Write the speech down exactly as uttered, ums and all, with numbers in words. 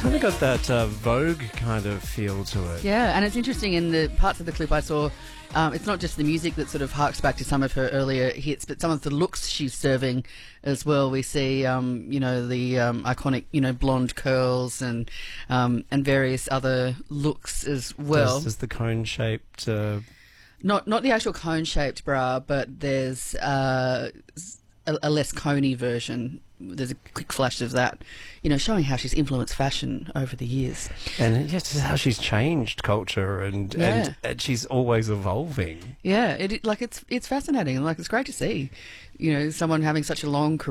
kind of got that uh, Vogue kind of feel to it. Yeah, and it's interesting in the parts of the clip I saw, um, it's not just the music that sort of harks back to some of her earlier hits, but some of the looks she's serving as well. We see, um, you know, the um, iconic, you know, blonde curls and um, and various other looks as well. Does, does the cone-shaped... Uh... Not not the actual cone-shaped bra, but there's uh, a, a less coney version. There's a quick flash of that, you know, showing how she's influenced fashion over the years. And just how she's changed culture and, Yeah. and, and she's always evolving. Yeah, it, it like it's it's fascinating and like it's great to see, you know, someone having such a long career.